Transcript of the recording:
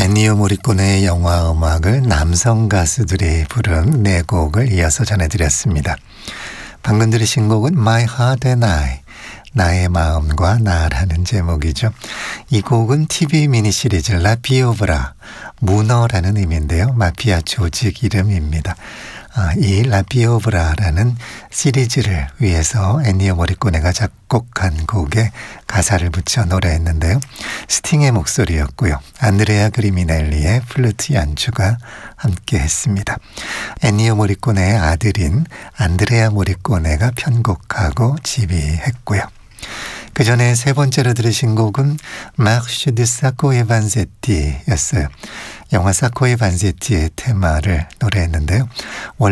엔니오 모리코네의 영화 음악을 남성 가수들이 부른 네 곡을 이어서 전해드렸습니다. 방금 들으신 곡은 My Heart and I, 나의 마음과 나라는 제목이죠. 이 곡은 TV 미니 시리즈 라 피오브라, 문어라는 의미인데요. 마피아 조직 이름입니다. 이 라피오브라라는 시리즈를 위해서 엔니오 모리코네가 작곡한 곡에 가사를 붙여 노래했는데요. 스팅의 목소리였고요. 안드레아 그리미넬리의 플루트 연주가 함께 했습니다. 엔니오 모리코네의 아들인 안드레아 모리코네가 편곡하고 지휘했고요. 그 전에 세 번째로 들으신 곡은 마르슈 드 사코에 반세티였어요. 영화 사코에 반세티의 테마를 노래했는데요.